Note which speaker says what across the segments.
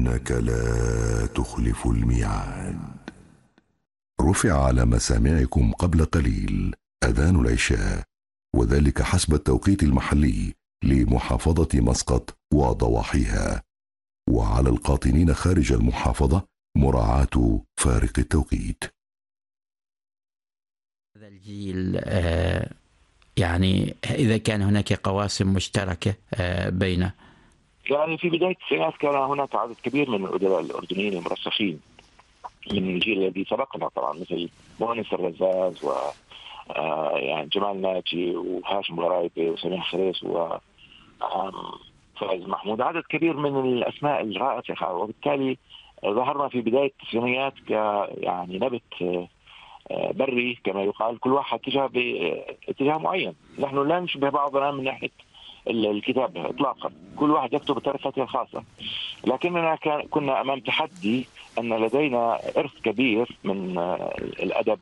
Speaker 1: إنك لا تخلف الميعاد. رفع على مسامعكم قبل قليل أذان العشاء، وذلك حسب التوقيت المحلي لمحافظة مسقط وضواحيها، وعلى القاطنين خارج المحافظة مراعاة فارق التوقيت.
Speaker 2: هذا الجيل يعني إذا كان هناك قواسم مشتركة بين
Speaker 3: يعني في بداية التسعينات كان هناك عدد كبير من الأدباء الأردنيين المرسخين من الجيل الذي سبقنا طبعا، مثل مؤنس الرزاز و يعني جمال ناجي وهاشم غرايبي وسميح خريس و فايز محمود، عدد كبير من الأسماء الرائعة، وبالتالي ظهرنا في بداية التسعينيات ك يعني نبت بري كما يقال، كل واحد اتجه باتجاه معين. نحن لا نشبه بعضنا من ناحية الكتابة إطلاقا، كل واحد يكتب بطريقته الخاصة، لكننا كنا أمام تحدي أن لدينا إرث كبير من الأدب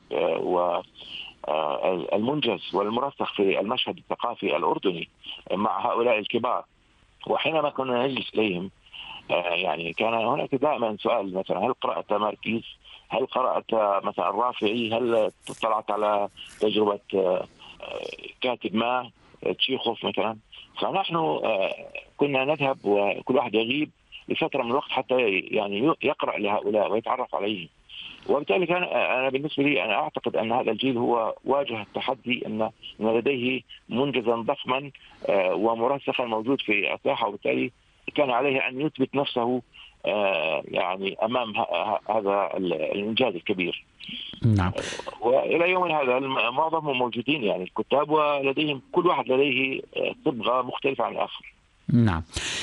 Speaker 3: والمنجز والمرسخ في المشهد الثقافي الأردني مع هؤلاء الكبار. وحينما كنا نجلس إليهم يعني كان هناك دائما سؤال، مثلا هل قرأت ماركيز؟ هل قرأت مثلا الرافعي؟ هل اطلعت على تجربة كاتب ما تشيخوف مثلا؟ فنحن كنا نذهب وكل واحد يغيب لفترة من الوقت حتى يعني يقرأ لهؤلاء ويتعرف عليهم. وبالتالي كان أنا بالنسبة لي أنا أعتقد أن هذا الجيل هو واجه التحدي أن لديه منجزا ضخما ومرسخا موجود في الساحة، وبالتالي كان عليه أن يثبت نفسه يعني أمام هذا الإنجاز الكبير.
Speaker 2: نعم.
Speaker 3: وإلى يومنا هذا معظمهم موجودين يعني الكتاب، ولديهم كل واحد لديه صبغة مختلفة عن الآخر.
Speaker 2: نعم.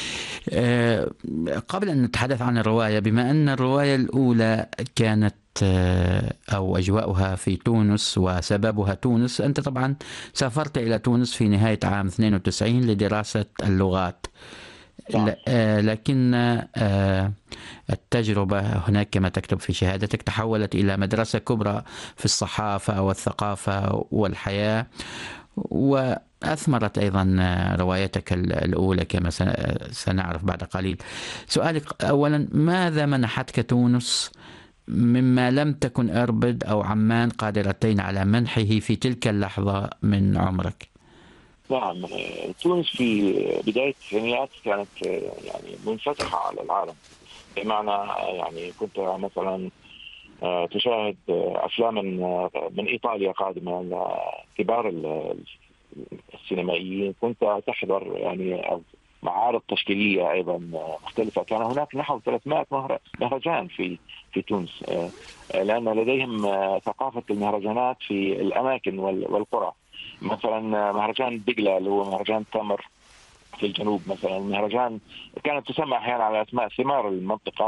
Speaker 2: قبل أن نتحدث عن الرواية، بما أن الرواية الأولى كانت أو أجواؤها في تونس وسببها تونس، أنت طبعا سافرت إلى تونس في نهاية عام 92 لدراسة اللغات. لكن التجربة هناك كما تكتب في شهادتك تحولت إلى مدرسة كبرى في الصحافة والثقافة والحياة، وأثمرت أيضا روايتك الأولى كما سنعرف بعد قليل. سؤالك أولا، ماذا منحتك تونس مما لم تكن أربد أو عمان قادرتين على منحه في تلك اللحظة من عمرك؟
Speaker 3: نعم، تونس في بداية التسعينيات كانت يعني منفتحة على العالم، بمعنى يعني كنت مثلا تشاهد أفلاما من إيطاليا قادمة، كبار السينمائيين، كنت تحضر يعني معارض تشكيلية أيضا مختلفة. كان هناك نحو 300 مهرجان في تونس، لأن لديهم ثقافة المهرجانات في الأماكن والقرى. مثلا مهرجان دجلة اللي هو مهرجان تمر في الجنوب، مثلا مهرجان كانت تسمى أحيانا على أسماء ثمار المنطقة،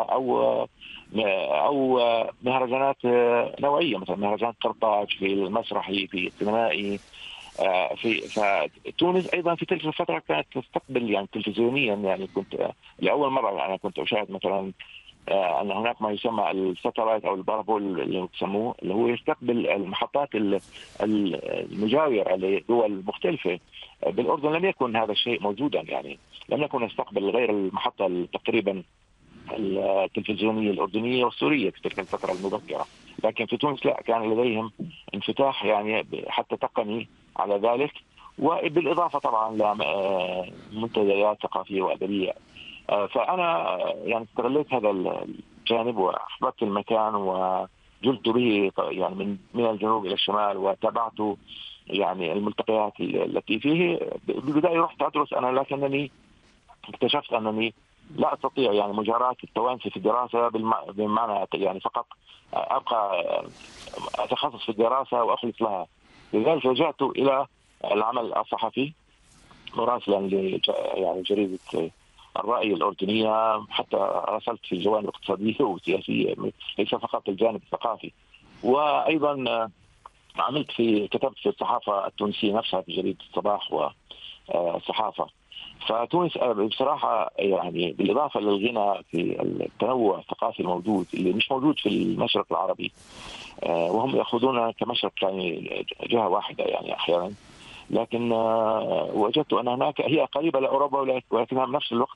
Speaker 3: أو مهرجانات نوعية، مثلا مهرجان قرطاج في المسرحي في السينمائي. فتونس أيضا في تلك الفترة كانت تستقبل يعني تلفزيونيا، يعني كنت لأول مرة أنا كنت أشاهد مثلا أن هناك ما يسمى الساتلايت أو البارابول اللي يسموه، اللي هو يستقبل المحطات المجاورة لدول مختلفة. بالأردن لم يكن هذا الشيء موجودا، يعني لم نكن نستقبل غير المحطة تقريبا التلفزيونية الأردنية والسورية في تلك الفترة المبكرة. لكن في تونس لا، كان لديهم انفتاح يعني حتى تقني على ذلك، وبالإضافة طبعا لمنتديات ثقافية وأدبية. فأنا يعني استغليت هذا الجانب وأحببت المكان وجلت به يعني من الجنوب إلى الشمال، وتابعت يعني الملتقيات التي فيه. بالبداية رحت أدرس أنا، لكنني اكتشفت أنني لا أستطيع يعني مجاراة التوانسي في الدراسة بمعنى يعني فقط أبقى أتخصص في الدراسة وأخلص لها. لذلك لجأت إلى العمل الصحفي مراسلا يعني جريدة الرأي الأردنية، حتى راسلت في الجوانب الاقتصادية والسياسية ليس فقط الجانب الثقافي. وأيضا كتبت في الصحافة التونسية نفسها في جريدة الصباح والصحافة. فتونس بصراحة يعني بالإضافة للغنى في التنوع الثقافي الموجود اللي مش موجود في المشرق العربي، وهم يأخذون كمشرق يعني جهة واحدة يعني أحيانا، لكن وجدت أن هناك هي قريبة لأوروبا ولكنها بنفس الوقت